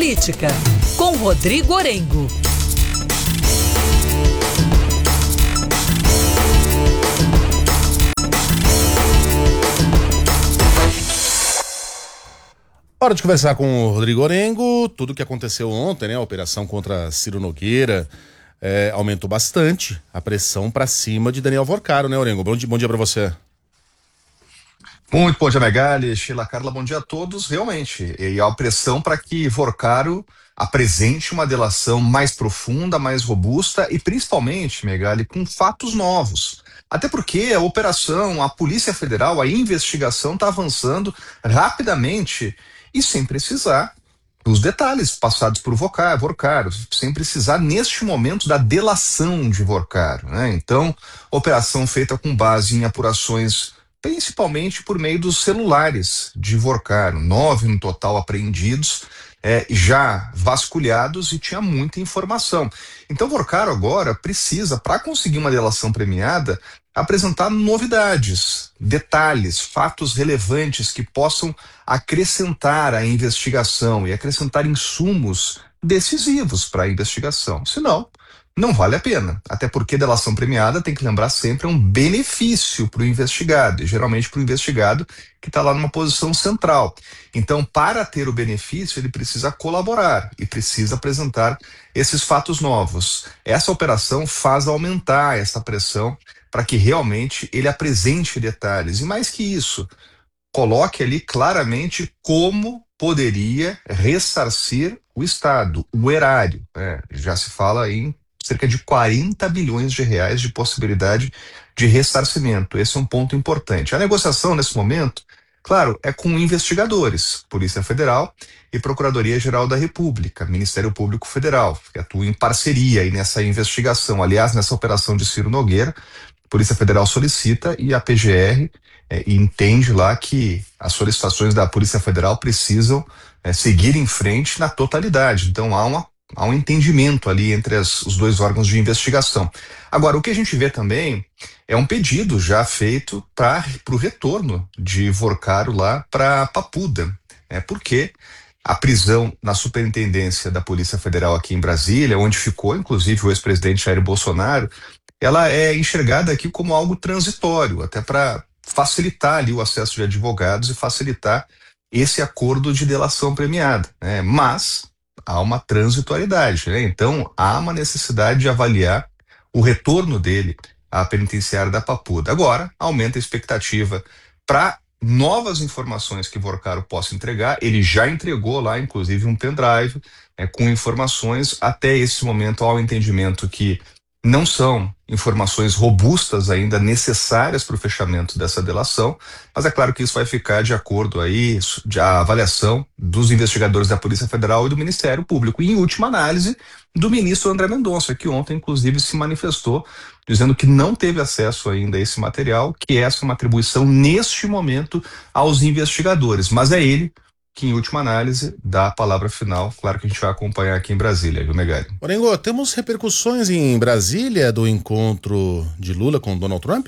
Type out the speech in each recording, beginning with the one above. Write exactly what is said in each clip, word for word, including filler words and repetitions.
Política, com Rodrigo Orengo. Hora de conversar com o Rodrigo Orengo. Tudo o que aconteceu ontem, né? A operação contra Ciro Nogueira é, aumentou bastante a pressão para cima de Daniel Vorcaro, né, Orengo? Bom dia, bom dia para você. Muito bom dia, Megali, Sheila, Carla, bom dia a todos. Realmente, e a pressão para que Vorcaro apresente uma delação mais profunda, mais robusta e principalmente, Megali, com fatos novos. Até porque a operação, a Polícia Federal, a investigação está avançando rapidamente e sem precisar dos detalhes passados por Vorcaro, sem precisar neste momento da delação de Vorcaro, né? Então, operação feita com base em apurações principalmente por meio dos celulares de Vorcaro, nove no total apreendidos, é, já vasculhados e tinha muita informação. Então Vorcaro agora precisa, para conseguir uma delação premiada, apresentar novidades, detalhes, fatos relevantes que possam acrescentar à investigação e acrescentar insumos decisivos para a investigação. Senão, não vale a pena, até porque delação premiada, tem que lembrar sempre, é um benefício para o investigado, e geralmente para o investigado que está lá numa posição central. Então, para ter o benefício, ele precisa colaborar e precisa apresentar esses fatos novos. Essa operação faz aumentar essa pressão para que realmente ele apresente detalhes. E mais que isso, coloque ali claramente como poderia ressarcir o Estado, o erário. É, já se fala em cerca de quarenta bilhões de reais de possibilidade de ressarcimento. Esse é um ponto importante. A negociação, nesse momento, claro, é com investigadores, Polícia Federal e Procuradoria-Geral da República, Ministério Público Federal, que atuam em parceria aí nessa investigação. Aliás, nessa operação de Ciro Nogueira, a Polícia Federal solicita e a P G R é, entende lá que as solicitações da Polícia Federal precisam é, seguir em frente na totalidade. Então, há uma Há um entendimento ali entre as, os dois órgãos de investigação. Agora, o que a gente vê também é um pedido já feito para o retorno de Vorcaro lá para Papuda, né? Porque a prisão na superintendência da Polícia Federal aqui em Brasília, onde ficou inclusive o ex-presidente Jair Bolsonaro, ela é enxergada aqui como algo transitório, até para facilitar ali o acesso de advogados e facilitar esse acordo de delação premiada, né? Mas há uma transitoriedade, né? Então há uma necessidade de avaliar o retorno dele à penitenciária da Papuda. Agora, aumenta a expectativa para novas informações que Vorcaro possa entregar. Ele já entregou lá, inclusive, um pendrive né, com informações. Até esse momento há um entendimento que não são informações robustas ainda necessárias para o fechamento dessa delação, mas é claro que isso vai ficar de acordo aí, de a avaliação dos investigadores da Polícia Federal e do Ministério Público, e em última análise do ministro André Mendonça, que ontem inclusive se manifestou dizendo que não teve acesso ainda a esse material, que essa é uma atribuição neste momento aos investigadores, mas é ele que, em última análise, dá a palavra final. Claro que a gente vai acompanhar aqui em Brasília, viu, Megali? Orengo, temos repercussões em Brasília do encontro de Lula com Donald Trump?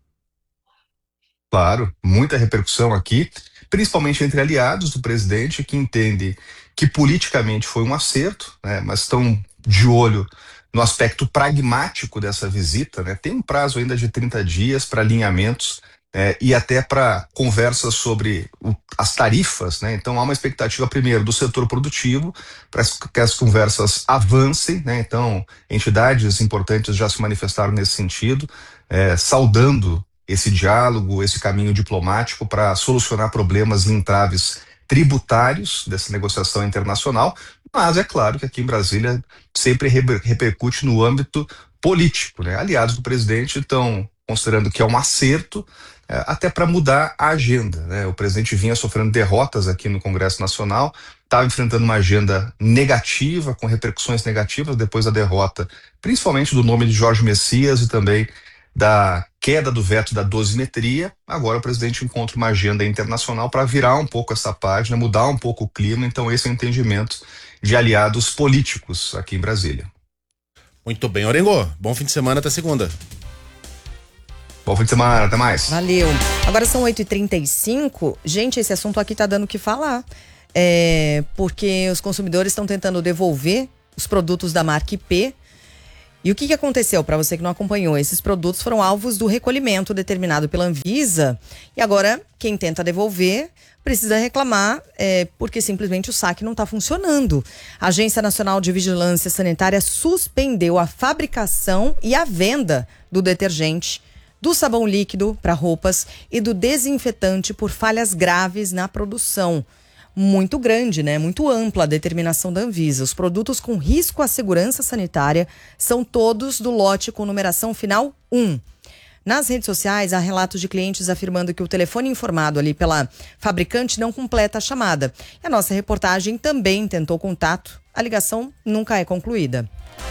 Claro, muita repercussão aqui, principalmente entre aliados do presidente, que entendem que politicamente foi um acerto, né, mas estão de olho no aspecto pragmático dessa visita, né? Tem um prazo ainda de trinta dias para alinhamentos É, e até para conversas sobre o, as tarifas, né? Então há uma expectativa primeiro do setor produtivo para que as conversas avancem, né? Então entidades importantes já se manifestaram nesse sentido, é, saudando esse diálogo, esse caminho diplomático para solucionar problemas e entraves tributários dessa negociação internacional, mas é claro que aqui em Brasília sempre reper, repercute no âmbito político, né? Aliados do presidente estão considerando que é um acerto, é, até para mudar a agenda, né? O presidente vinha sofrendo derrotas aqui no Congresso Nacional, estava enfrentando uma agenda negativa, com repercussões negativas depois da derrota, principalmente do nome de Jorge Messias e também da queda do veto da dosimetria. Agora o presidente encontra uma agenda internacional para virar um pouco essa página, mudar um pouco o clima. Então esse é o entendimento de aliados políticos aqui em Brasília. Muito bem, Orengo, bom fim de semana, até segunda. Bom fim de semana, até mais. Valeu. Agora são oito e trinta e cinco. Gente, esse assunto aqui tá dando o que falar. é, porque os consumidores estão tentando devolver os produtos da marca I P. E o que, que aconteceu? Para você que não acompanhou, esses produtos foram alvos do recolhimento determinado pela Anvisa. E agora, quem tenta devolver precisa reclamar é, porque simplesmente o saque não está funcionando. A Agência Nacional de Vigilância Sanitária suspendeu a fabricação e a venda do detergente, do sabão líquido para roupas e do desinfetante por falhas graves na produção. Muito grande, né? Muito ampla a determinação da Anvisa. Os produtos com risco à segurança sanitária são todos do lote com numeração final um. Nas redes sociais, há relatos de clientes afirmando que o telefone informado ali pela fabricante não completa a chamada. E a nossa reportagem também tentou contato. A ligação nunca é concluída.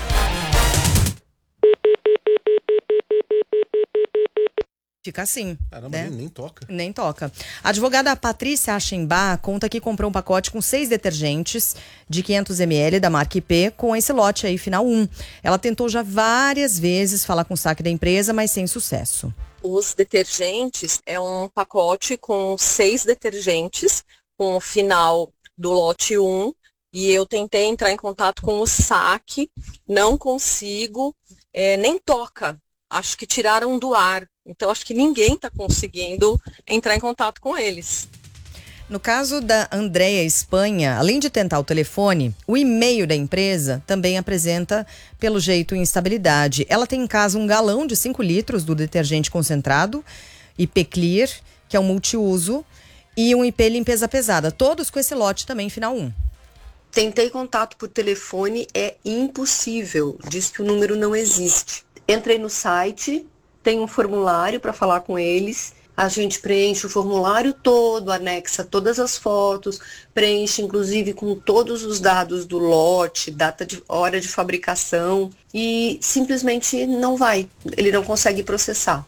Fica assim. Caramba, né? nem, nem toca. Nem toca. A advogada Patrícia Achenbach conta que comprou um pacote com seis detergentes de quinhentos mililitros da marca I P com esse lote aí, final um. Ela tentou já várias vezes falar com o saque da empresa, mas sem sucesso. Os detergentes é um pacote com seis detergentes com o final do lote um. E eu tentei entrar em contato com o saque, não consigo, é, nem toca. Acho que tiraram do ar. Então, acho que ninguém está conseguindo entrar em contato com eles. No caso da Andréia Espanha, além de tentar o telefone, o e-mail da empresa também apresenta, pelo jeito, instabilidade. Ela tem em casa um galão de cinco litros do detergente concentrado, I P Clear, que é um multiuso, e um I P Limpeza Pesada, todos com esse lote também, final um. Tentei contato por telefone, é impossível, diz que o número não existe. Entrei no site, tem um formulário para falar com eles, a gente preenche o formulário todo, anexa todas as fotos, preenche inclusive com todos os dados do lote, data de hora de fabricação e simplesmente não vai, ele não consegue processar.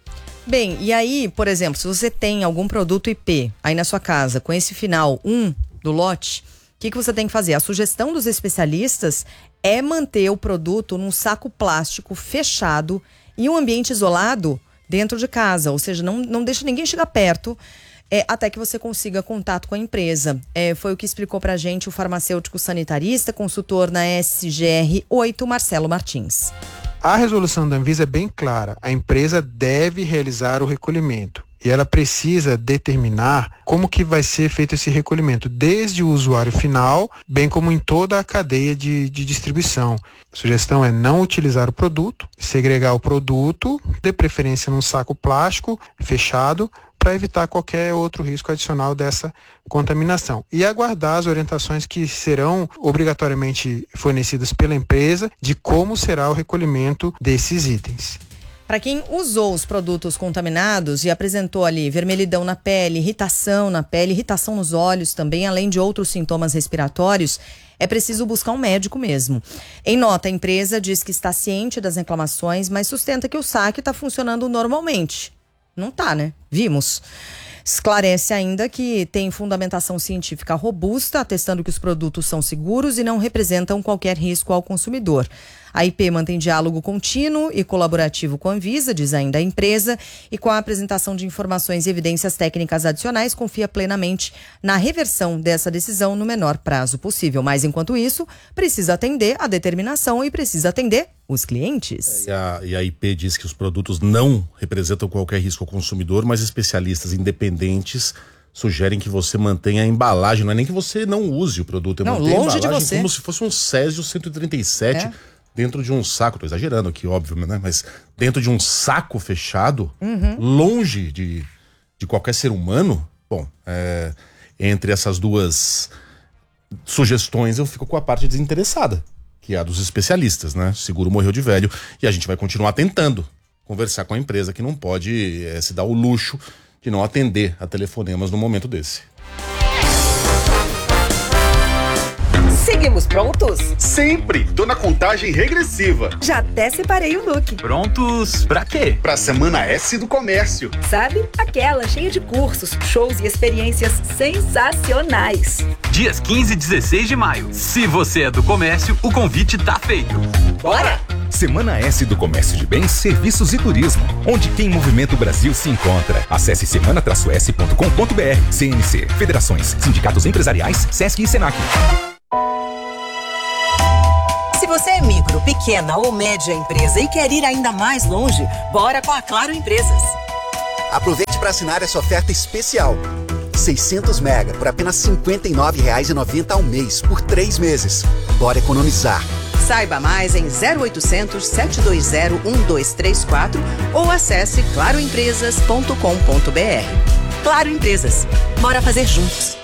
Bem, e aí, por exemplo, se você tem algum produto I P aí na sua casa com esse final um do lote, o que, que você tem que fazer? A sugestão dos especialistas é manter o produto num saco plástico fechado em um ambiente isolado dentro de casa, ou seja, não, não deixa ninguém chegar perto é, até que você consiga contato com a empresa. É, foi o que explicou pra gente o farmacêutico sanitarista, consultor na S G R oito, Marcelo Martins. A resolução da Anvisa é bem clara, a empresa deve realizar o recolhimento. E ela precisa determinar como que vai ser feito esse recolhimento, desde o usuário final, bem como em toda a cadeia de, de distribuição. A sugestão é não utilizar o produto, segregar o produto, de preferência num saco plástico fechado, para evitar qualquer outro risco adicional dessa contaminação. E aguardar as orientações que serão obrigatoriamente fornecidas pela empresa de como será o recolhimento desses itens. Para quem usou os produtos contaminados e apresentou ali vermelhidão na pele, irritação na pele, irritação nos olhos também, além de outros sintomas respiratórios, é preciso buscar um médico mesmo. Em nota, a empresa diz que está ciente das reclamações, mas sustenta que o saque está funcionando normalmente. Não tá, né? Vimos. Esclarece ainda que tem fundamentação científica robusta, atestando que os produtos são seguros e não representam qualquer risco ao consumidor. A I P mantém diálogo contínuo e colaborativo com a Anvisa, diz ainda a empresa, e com a apresentação de informações e evidências técnicas adicionais, confia plenamente na reversão dessa decisão no menor prazo possível. Mas, enquanto isso, precisa atender a determinação e precisa atender os clientes. E a, e a I P diz que os produtos não representam qualquer risco ao consumidor, mas especialistas independentes sugerem que você mantenha a embalagem, não é nem que você não use o produto, é não, manter longe a embalagem de você. Como se fosse um Césio cento e trinta e sete. É. Dentro de um saco, tô exagerando aqui, óbvio, né? Mas dentro de um saco fechado, uhum. longe de, de qualquer ser humano, bom, é, entre essas duas sugestões eu fico com a parte desinteressada, que é a dos especialistas, né? O seguro morreu de velho e a gente vai continuar tentando conversar com a empresa que não pode é, se dar o luxo de não atender a telefonemas no momento desse. Seguimos prontos? Sempre! Tô na contagem regressiva. Já até separei o look. Prontos pra quê? Pra Semana S do Comércio. Sabe? Aquela cheia de cursos, shows e experiências sensacionais. Dias quinze e dezesseis de maio. Se você é do comércio, o convite tá feito. Bora! Semana S do Comércio de Bens, Serviços e Turismo, onde quem movimenta o Brasil se encontra. Acesse semana s ponto com ponto b r. C N C, Federações, Sindicatos Empresariais, Sesc e Senac. Se você é micro, pequena ou média empresa e quer ir ainda mais longe, bora com a Claro Empresas. Aproveite para assinar essa oferta especial. seiscentos mega por apenas cinquenta e nove reais e noventa centavos ao mês, por três meses. Bora economizar. Saiba mais em zero oitocentos, sete dois zero, um dois três quatro ou acesse claro empresas ponto com ponto b r. Claro Empresas. Bora fazer juntos.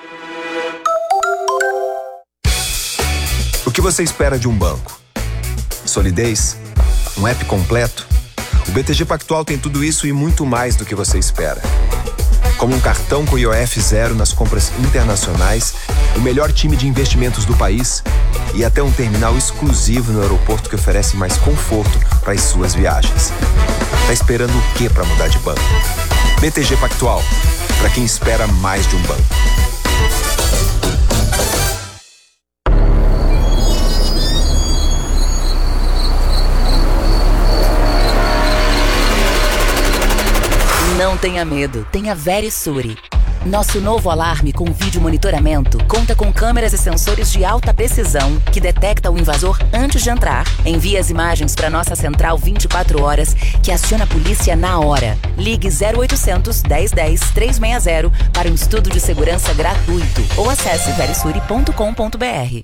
O que você espera de um banco? Solidez? Um app completo? O B T G Pactual tem tudo isso e muito mais do que você espera. Como um cartão com I O F zero nas compras internacionais, o melhor time de investimentos do país e até um terminal exclusivo no aeroporto que oferece mais conforto para as suas viagens. Tá esperando o que para mudar de banco? B T G Pactual, para quem espera mais de um banco. Não tenha medo, tenha Verisure. Nosso novo alarme com vídeo monitoramento conta com câmeras e sensores de alta precisão que detecta o invasor antes de entrar, envia as imagens para nossa central vinte e quatro horas, que aciona a polícia na hora. Ligue zero oitocentos, dez dez, trezentos e sessenta para um estudo de segurança gratuito ou acesse verisure ponto com ponto b r.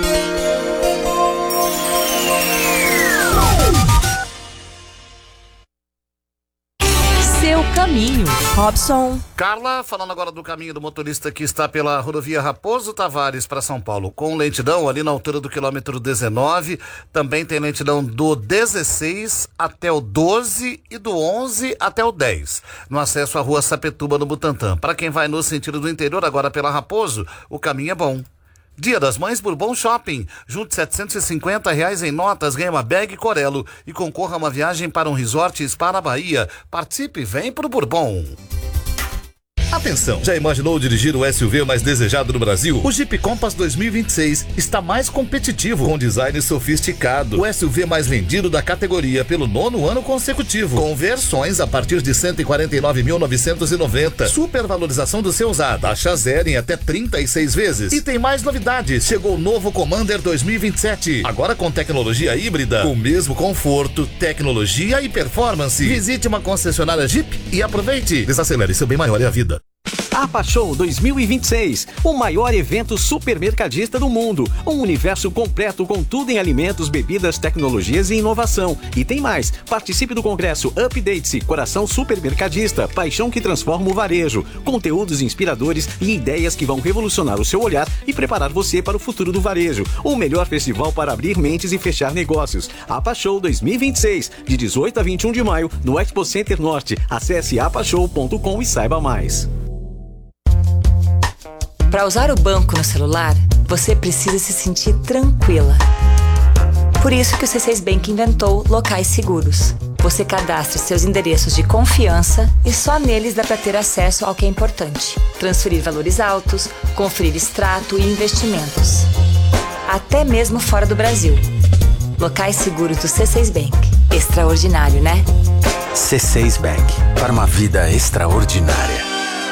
Seu caminho, Robson. Carla, falando agora do caminho do motorista que está pela rodovia Raposo Tavares para São Paulo, com lentidão ali na altura do quilômetro dezenove, também tem lentidão do dezesseis até o doze e do onze até o dez, no acesso à rua Sapetuba, no Butantã. Para quem vai no sentido do interior, agora pela Raposo, o caminho é bom. Dia das Mães Bourbon Shopping. Junte setecentos e cinquenta reais em notas, ganha uma bag Corelo e concorra a uma viagem para um resort spa na Bahia. Participe e vem pro Bourbon. Atenção, já imaginou dirigir o S U V mais desejado no Brasil? O Jeep Compass dois mil e vinte e seis está mais competitivo, com design sofisticado. O S U V mais vendido da categoria pelo nono ano consecutivo, com versões a partir de cento e quarenta e nove mil novecentos e noventa. Supervalorização do seu usado, taxa zero em até trinta e seis vezes. E tem mais novidades, chegou o novo Commander dois mil e vinte e sete, agora com tecnologia híbrida, com o mesmo conforto, tecnologia e performance. Visite uma concessionária Jeep e aproveite. Desacelere, seu bem maior é a vida. APA Show dois mil e vinte e seis, o maior evento supermercadista do mundo. Um universo completo com tudo em alimentos, bebidas, tecnologias e inovação. E tem mais, participe do congresso Update-se, Coração Supermercadista, paixão que transforma o varejo. Conteúdos inspiradores e ideias que vão revolucionar o seu olhar e preparar você para o futuro do varejo. O melhor festival para abrir mentes e fechar negócios. APA Show dois mil e vinte e seis, de dezoito a vinte e um de maio, no Expo Center Norte. Acesse apa show ponto com e saiba mais. Para usar o banco no celular, você precisa se sentir tranquila. Por isso que o C seis Bank inventou locais seguros. Você cadastra seus endereços de confiança e só neles dá para ter acesso ao que é importante. Transferir valores altos, conferir extrato e investimentos. Até mesmo fora do Brasil. Locais seguros do C seis Bank. Extraordinário, né? C seis Bank. Para uma vida extraordinária.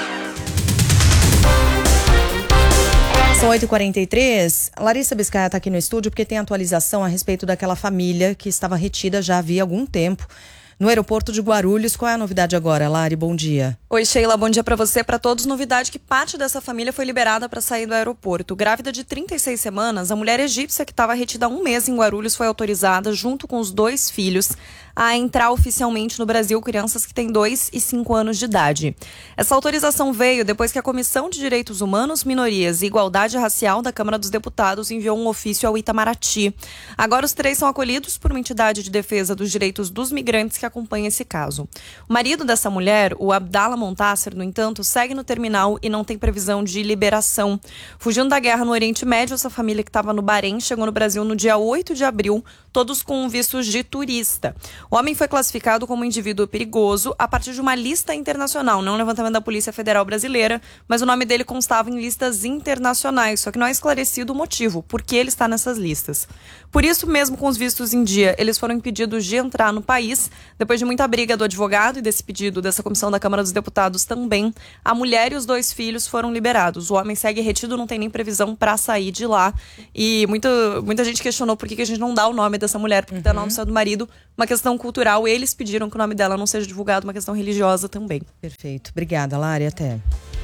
São oito e quarenta e três. Larissa Biscaia está aqui no estúdio porque tem atualização a respeito daquela família que estava retida já havia algum tempo no aeroporto de Guarulhos. Qual é a novidade agora, Lari? Bom dia. Oi, Sheila, bom dia para você, para todos. Novidade que parte dessa família foi liberada para sair do aeroporto. Grávida de trinta e seis semanas, a mulher egípcia que estava retida há um mês em Guarulhos foi autorizada, junto com os dois filhos, a entrar oficialmente no Brasil, crianças que têm dois e cinco anos de idade. Essa autorização veio depois que a Comissão de Direitos Humanos, Minorias e Igualdade Racial da Câmara dos Deputados enviou um ofício ao Itamaraty. Agora os três são acolhidos por uma entidade de defesa dos direitos dos migrantes que acompanha esse caso. O marido dessa mulher, o Abdallah Montasser, no entanto, segue no terminal e não tem previsão de liberação. Fugindo da guerra no Oriente Médio, essa família que estava no Bahrein chegou no Brasil no dia oito de abril, todos com vistos de turista. O homem foi classificado como um indivíduo perigoso a partir de uma lista internacional, não um levantamento da Polícia Federal Brasileira, mas o nome dele constava em listas internacionais, só que não é esclarecido o motivo, por que ele está nessas listas. Por isso, mesmo com os vistos em dia, eles foram impedidos de entrar no país. Depois de muita briga do advogado e desse pedido dessa comissão da Câmara dos Deputados também, a mulher e os dois filhos foram liberados. O homem segue retido, não tem nem previsão para sair de lá. E muita, muita gente questionou por que, que a gente não dá o nome dessa mulher, porque uhum. dá o nome do marido, uma questão cultural. Eles pediram que o nome dela não seja divulgado, uma questão religiosa também. Perfeito. Obrigada, Lari. Até.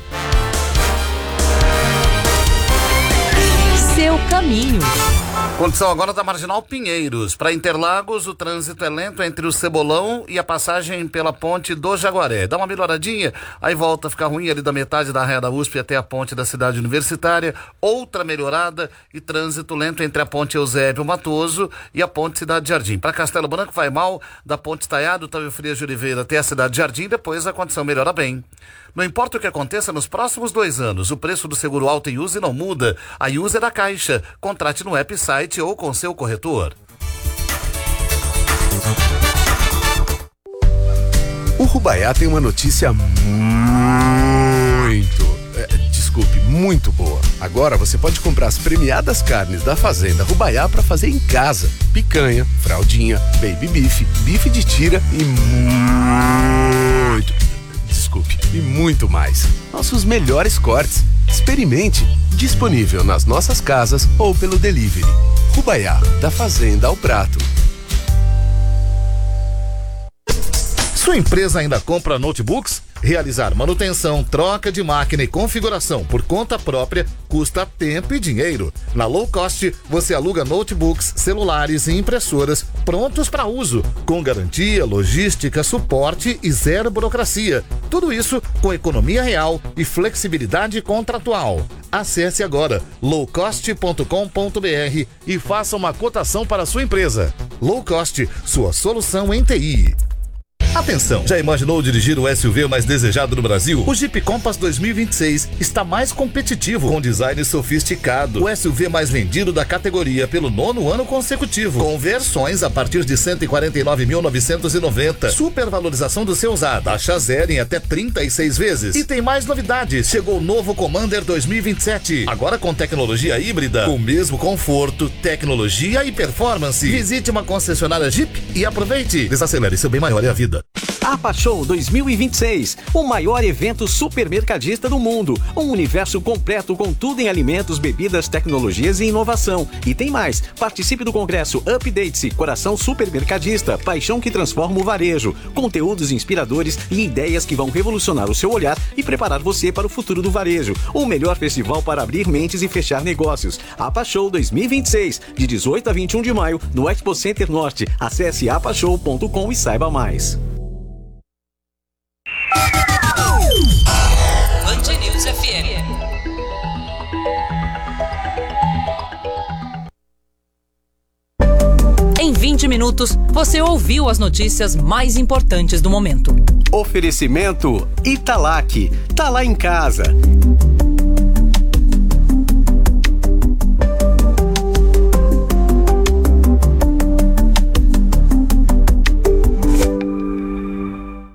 Seu caminho. Condição agora da Marginal Pinheiros. Para Interlagos, o trânsito é lento entre o Cebolão e a passagem pela ponte do Jaguaré. Dá uma melhoradinha, aí volta a ficar ruim ali da metade da raia da U S P até a ponte da Cidade Universitária. Outra melhorada e trânsito lento entre a ponte Eusébio Matoso e a ponte Cidade Jardim. Para Castelo Branco vai mal, da ponte Taiado, Otávio Frias de Oliveira até a Cidade Jardim, depois a condição melhora bem. Não importa o que aconteça nos próximos dois anos, o preço do seguro auto e use não muda. A use é da Caixa. Contrate no app, site ou com seu corretor. O Rubaiá tem uma notícia muito, é, desculpe, muito boa. Agora você pode comprar as premiadas carnes da Fazenda Rubaiá para fazer em casa. Picanha, fraldinha, baby beef, bife de tira e muito... Desculpe, e muito mais. Nossos melhores cortes. Experimente. Disponível nas nossas casas ou pelo delivery. Rubaiá, da fazenda ao prato. Sua empresa ainda compra notebooks? Realizar manutenção, troca de máquina e configuração por conta própria custa tempo e dinheiro. Na Low Cost, você aluga notebooks, celulares e impressoras prontos para uso, com garantia, logística, suporte e zero burocracia. Tudo isso com economia real e flexibilidade contratual. Acesse agora low cost ponto com ponto b r e faça uma cotação para a sua empresa. Low Cost, sua solução em T I. Atenção! Já imaginou dirigir o S U V mais desejado do Brasil? O Jeep Compass dois mil e vinte e seis está mais competitivo, com design sofisticado. O S U V mais vendido da categoria pelo nono ano consecutivo, com versões a partir de cento e quarenta e nove mil novecentos e noventa. Supervalorização do seu usado, taxa zero em até trinta e seis vezes. E tem mais novidades. Chegou o novo Commander dois mil e vinte e sete, agora com tecnologia híbrida, com o mesmo conforto, tecnologia e performance. Visite uma concessionária Jeep e aproveite. Desacelere, seu bem maior é a vida. APA Show dois mil e vinte e seis, o maior evento supermercadista do mundo. Um universo completo com tudo em alimentos, bebidas, tecnologias e inovação. E tem mais, participe do congresso Update-se, Coração Supermercadista, paixão que transforma o varejo. Conteúdos inspiradores e ideias que vão revolucionar o seu olhar e preparar você para o futuro do varejo. O melhor festival para abrir mentes e fechar negócios. APA Show dois mil e vinte e seis, de dezoito a vinte e um de maio, no Expo Center Norte. Acesse apa show ponto com e saiba mais. Band News F M. Em vinte minutos, você ouviu as notícias mais importantes do momento. Oferecimento Italac. Tá lá em casa.